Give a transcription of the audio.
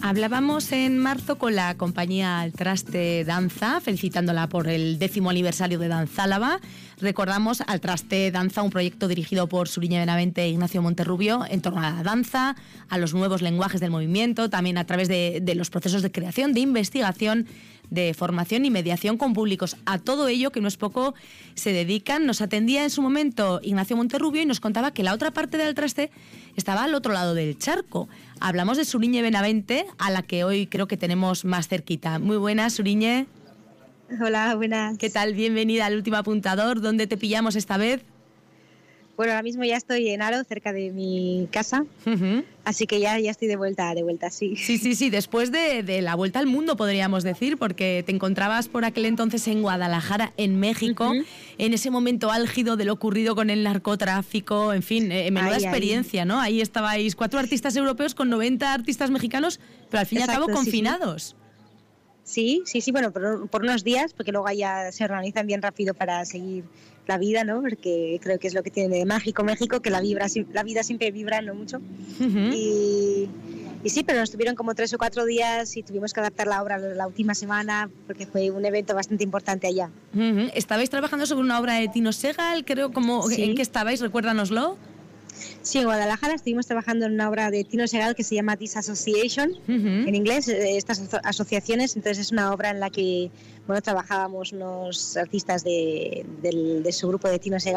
Hablábamos en marzo con la compañía Al Traste Danza, felicitándola por el 10º aniversario de Danzálava. Recordamos Al Traste Danza, un proyecto dirigido por Suriñe Benavente e Ignacio Monterrubio en torno a la danza, a los nuevos lenguajes del movimiento, también a través de los procesos de creación, de investigación, de formación y mediación con públicos. A todo ello, que no es poco, se dedican. Nos atendía en su momento Ignacio Monterrubio y nos contaba que la otra parte de Al Traste estaba al otro lado del charco. Hablamos de Suriñe Benavente, a la que hoy creo que tenemos más cerquita. Muy buenas, Suriñe. Hola, buenas. ¿Qué tal? Bienvenida al Último Apuntador. ¿Dónde te pillamos esta vez? Bueno, ahora mismo ya estoy en Aro, cerca de mi casa, así que ya estoy de vuelta, sí. Sí, después de la vuelta al mundo, podríamos decir, porque te encontrabas por aquel entonces en Guadalajara, en México, en ese momento álgido de lo ocurrido con el narcotráfico, en fin, menuda experiencia, ¿no? Ahí estabais 4 artistas europeos con 90 artistas mexicanos, pero al fin y al cabo confinados. Sí, bueno, por unos días, porque luego ya se organizan bien rápido para seguir la vida, ¿no? Porque creo que es lo que tiene de mágico México, que la vida siempre vibra, ¿no? Mucho. Y sí, pero nos tuvieron como 3 o 4 días y tuvimos que adaptar la obra la última semana porque fue un evento bastante importante allá. Estabais trabajando sobre una obra de Tino Segal, creo, ¿en qué estabais? Recuérdanoslo. Sí, en Guadalajara estuvimos trabajando en una obra de Tino Segal que se llama Disassociation, en inglés, estas asociaciones. Entonces es una obra en la que trabajábamos unos artistas de su grupo de Tino Segal